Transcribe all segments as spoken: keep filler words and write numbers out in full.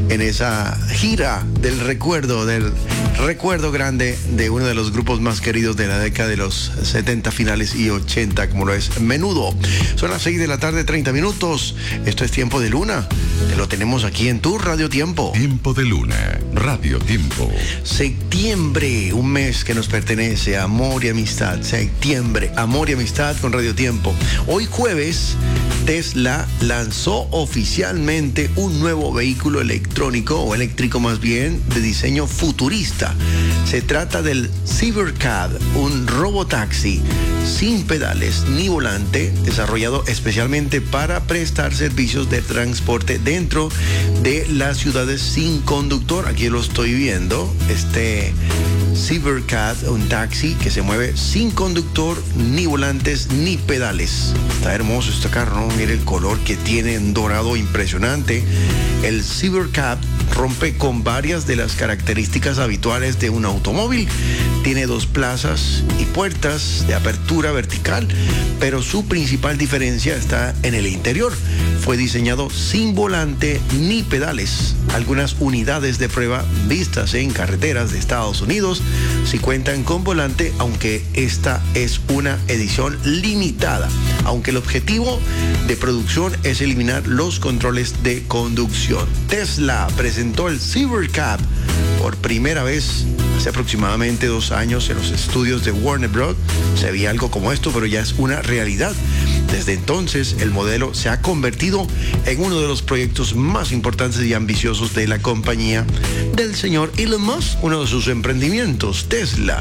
en esa gira del recuerdo, del recuerdo grande de uno de los grupos más queridos de la década de los setenta finales y ochenta, como lo es Menudo. Son las seis de la tarde, treinta minutos. Esto es Tiempo de Luna. Te lo tenemos aquí en tu Radio Tiempo. Tiempo de Luna, Radio Tiempo. Septiembre, un mes que nos pertenece, amor y amistad. Septiembre, amor y amistad con Radio Tiempo. Hoy jueves, Tesla lanzó oficialmente un nuevo vehículo electrónico, o eléctrico más bien, de diseño futurista. Se trata del Cybercab, un robotaxi sin pedales ni volante, desarrollado especialmente para prestar servicios de transporte dentro de las ciudades sin conductor. Aquí lo estoy viendo, este Cybercab, un taxi que se mueve sin conductor, ni volantes, ni pedales. Está hermoso este carro, ¿no? Mire el color que tiene, en dorado, impresionante. El Cybercab rompe con varias de las características habituales de un automóvil. Tiene dos plazas y puertas de apertura vertical, pero su principal diferencia está en el interior. Fue diseñado sin volante ni pedales. Algunas unidades de prueba vistas en carreteras de Estados Unidos sí cuentan con volante, aunque esta es una edición limitada, aunque el objetivo de producción es eliminar los controles de conducción. Tesla presentó el Cybercab por primera vez hace aproximadamente dos años en los estudios de Warner Bros. Se veía algo como esto, pero ya es una realidad. Desde entonces, el modelo se ha convertido en uno de los proyectos más importantes y ambiciosos de la compañía del señor Elon Musk, uno de sus emprendimientos, Tesla.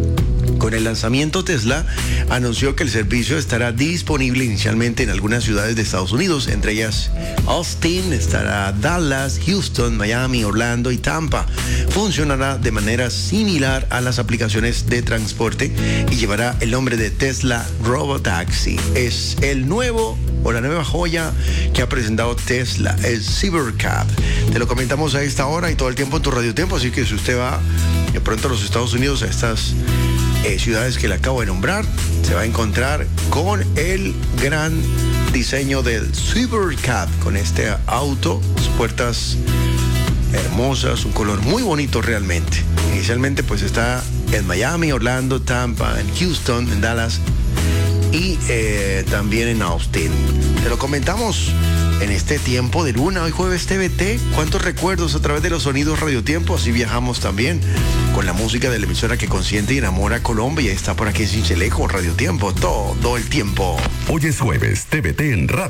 Con el lanzamiento, Tesla anunció que el servicio estará disponible inicialmente en algunas ciudades de Estados Unidos, entre ellas Austin, estará Dallas, Houston, Miami, Orlando y Tampa. Funcionará de manera similar a las aplicaciones de transporte y llevará el nombre de Tesla Robotaxi. Es el nuevo o la nueva joya que ha presentado Tesla, el Cybercab. Te lo comentamos a esta hora y todo el tiempo en tu Radio Tiempo, así que si usted va de pronto a los Estados Unidos, a estas Eh, ciudades que le acabo de nombrar, se va a encontrar con el gran diseño del Cybercab, con este auto, sus puertas hermosas, un color muy bonito realmente. Inicialmente pues está en Miami, Orlando, Tampa, en Houston, en Dallas y eh, también en Austin. Te lo comentamos en este Tiempo de Luna, hoy jueves T V T. ¿Cuántos recuerdos a través de los sonidos Radio Tiempo? Así viajamos también con la música de la emisora que consiente y enamora a Colombia. Y está por aquí en Cincelejo, Radio Tiempo, todo el tiempo. Hoy es jueves, T V T en Radio.